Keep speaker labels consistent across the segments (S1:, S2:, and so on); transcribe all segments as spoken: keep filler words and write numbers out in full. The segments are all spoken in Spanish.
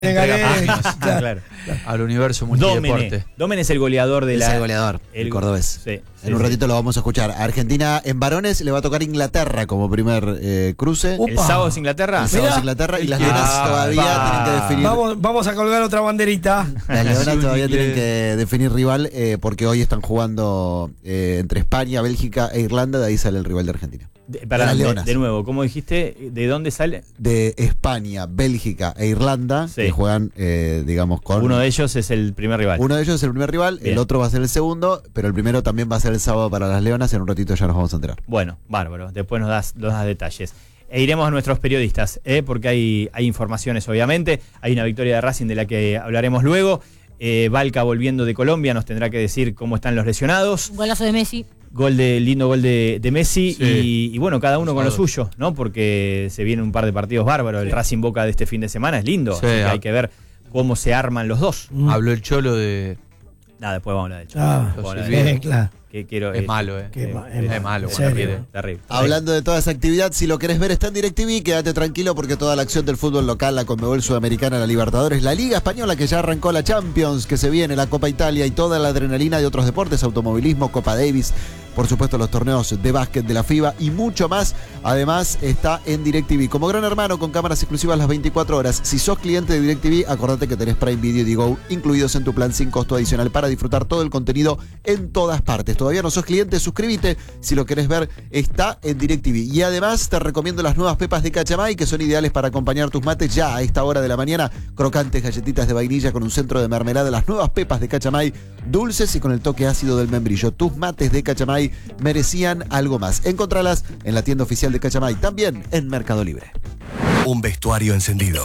S1: Entrega claro. Al universo multideporte.
S2: Domen es el goleador de
S3: es
S2: la.
S3: Es el goleador, el, el cordobés. Sí, en
S2: sí,
S3: un
S2: sí.
S3: ratito lo vamos a escuchar. A Argentina en varones le va a tocar Inglaterra como primer eh, cruce.
S2: ¿El sábado es Inglaterra?
S3: El sábado es Inglaterra y las leonas
S2: ah,
S3: todavía
S2: pa.
S3: tienen que definir.
S4: Vamos, vamos a colgar otra banderita.
S3: Las leonas todavía tienen que definir rival eh, porque hoy están jugando eh, entre España, Bélgica e Irlanda. De ahí sale el rival de Argentina.
S2: De, para,
S3: las
S2: de,
S3: leonas.
S2: de nuevo, ¿cómo dijiste? ¿De dónde sale?
S3: De España, Bélgica e Irlanda, sí. que juegan, eh, digamos, con...
S2: Uno de ellos es el primer rival.
S3: Uno de ellos es el primer rival, Bien. el otro va a ser el segundo, pero el primero también va a ser el sábado para las leonas. En un ratito ya nos vamos a enterar.
S2: Bueno, bárbaro. Después nos das, nos das detalles. E iremos a nuestros periodistas, ¿eh? porque hay, hay informaciones, obviamente. Hay una victoria de Racing de la que hablaremos luego. Eh, Valca volviendo de Colombia nos tendrá que decir cómo están los lesionados.
S5: Golazo de Messi.
S2: Gol de, lindo gol de, de Messi sí. y, y bueno, cada uno con lo suyo, ¿no? Porque se vienen un par de partidos bárbaros. El sí. Racing Boca de este fin de semana es lindo, sí, así que hay que ver cómo se arman los dos.
S1: Mm. Habló el Cholo de...
S2: Nada, después vamos a hablar del Cholo.
S4: Ah,
S2: hablar
S4: sí,
S2: del...
S4: claro.
S2: Que quiero,
S1: es
S2: eh,
S1: malo, eh.
S4: Que
S1: es,
S4: ma-
S1: es, es malo,
S2: terrible, terrible.
S3: Hablando de toda esa actividad, si lo querés ver está en DirecTV, quédate tranquilo porque toda la acción del fútbol local, la Conmebol Sudamericana, la Libertadores, la Liga Española que ya arrancó, la Champions que se viene, la Copa Italia y toda la adrenalina de otros deportes, automovilismo, Copa Davis, por supuesto los torneos de básquet de la FIBA y mucho más. Además está en DirecTV como gran hermano con cámaras exclusivas las veinticuatro horas. Si sos cliente de DirecTV, acordate que tenés Prime Video y Digo incluidos en tu plan sin costo adicional para disfrutar todo el contenido en todas partes. Todavía no sos cliente, suscríbete. Si lo querés ver, está en DirecTV. Y además te recomiendo las nuevas pepas de Cachamay que son ideales para acompañar tus mates ya a esta hora de la mañana. Crocantes galletitas de vainilla con un centro de mermelada. Las nuevas pepas de Cachamay, dulces y con el toque ácido del membrillo. Tus mates de Cachamay merecían algo más. Encontralas en la tienda oficial de Cachamay, también en Mercado Libre.
S6: Un vestuario encendido,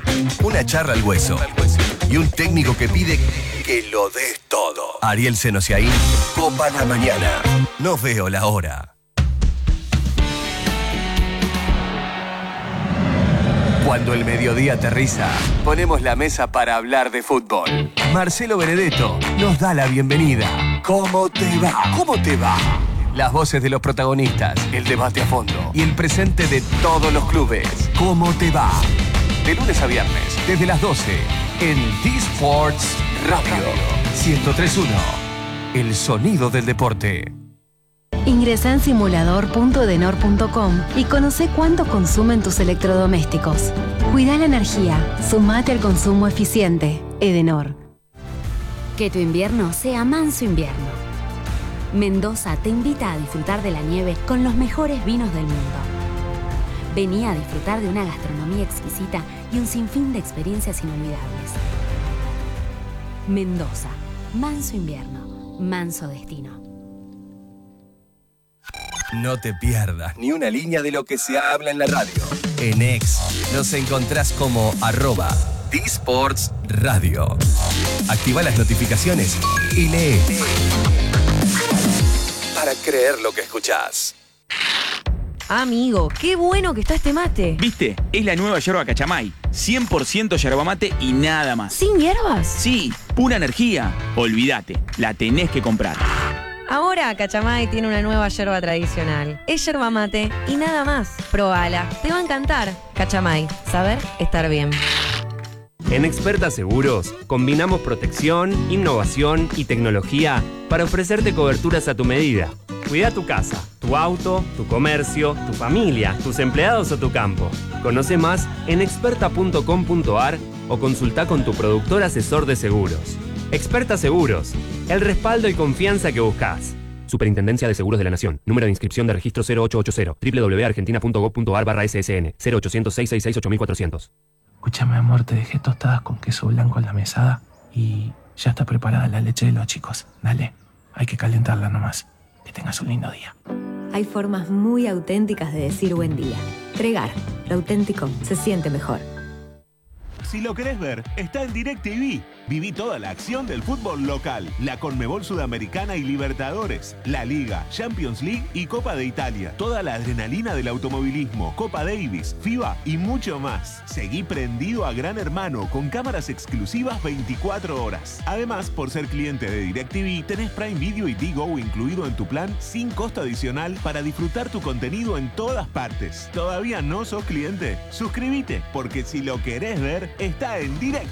S6: una charla al hueso y un técnico que pide que lo des todo. Ariel Senosiaín, Copa la Mañana. No veo la hora. Cuando el mediodía aterriza, ponemos la mesa para hablar de fútbol. Marcelo Benedetto nos da la bienvenida. ¿Cómo te va? ¿Cómo te va? Las voces de los protagonistas, el debate a fondo y el presente de todos los clubes. ¿Cómo te va? De lunes a viernes, desde las doce, en D-Sports Radio ciento tres punto uno. El sonido del deporte.
S7: Ingresá en simulador punto edenor punto com y conoce cuánto consumen tus electrodomésticos. Cuida la energía, sumate al consumo eficiente. Edenor.
S8: Que tu invierno sea manso invierno. Mendoza te invita a disfrutar de la nieve con los mejores vinos del mundo. Vení a disfrutar de una gastronomía exquisita y un sinfín de experiencias inolvidables. Mendoza, manso invierno, manso destino.
S6: No te pierdas ni una línea de lo que se habla en la radio. En X nos encontrás como arroba D-Sports Radio. Activa las notificaciones y lee. Para creer lo que escuchás.
S5: Amigo, qué bueno que está este mate.
S9: ¿Viste? Es la nueva yerba Cachamay. cien por ciento yerba mate y nada más.
S5: ¿Sin hierbas?
S9: Sí, pura energía. Olvídate, la tenés que comprar.
S5: Ahora Cachamay tiene una nueva yerba tradicional. Es yerba mate y nada más. Probala, te va a encantar. Cachamay, saber estar bien.
S10: En Experta Seguros, combinamos protección, innovación y tecnología para ofrecerte coberturas a tu medida. Cuida tu casa, tu auto, tu comercio, tu familia, tus empleados o tu campo. Conoce más en experta punto com punto ar o consulta con tu productor asesor de seguros. Experta Seguros, el respaldo y confianza que buscas. Superintendencia de Seguros de la Nación. Número de inscripción de registro cero ocho ocho cero. doble u doble u doble u punto argentina punto gob punto ar barra ese ese ene. cero ochocientos, seiscientos sesenta y seis, ocho mil cuatrocientos.
S11: Escúchame, amor, te dejé tostadas con queso blanco en la mesada y ya está preparada la leche de los chicos. Dale, hay que calentarla nomás. Que tengas un lindo día.
S8: Hay formas muy auténticas de decir buen día. Tregar, lo auténtico se siente mejor.
S12: Si lo querés ver, está en DirecTV. Viví toda la acción del fútbol local, la Conmebol Sudamericana y Libertadores, la Liga, Champions League y Copa de Italia. Toda la adrenalina del automovilismo, Copa Davis, FIBA y mucho más. Seguí prendido a Gran Hermano con cámaras exclusivas veinticuatro horas. Además, por ser cliente de DirecTV, tenés Prime Video y Digo incluido en tu plan sin costo adicional para disfrutar tu contenido en todas partes. ¿Todavía no sos cliente? Suscríbete, porque si lo querés ver, está en DirecTV.